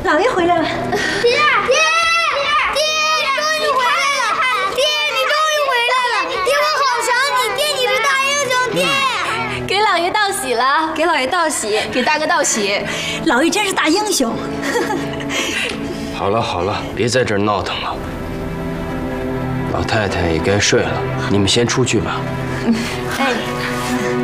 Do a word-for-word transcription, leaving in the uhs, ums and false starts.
老爷回来了。 爹，爹，爹，你终于回来了！爹，你终于回来了！爹，我好想你！爹，你是大英雄！爹， 给老爷道喜了， 给老爷道喜，给大哥道喜。 老爷真是大英雄。 好了好了，别在这儿闹腾了。老太太也该睡了，你们先出去吧。 哎。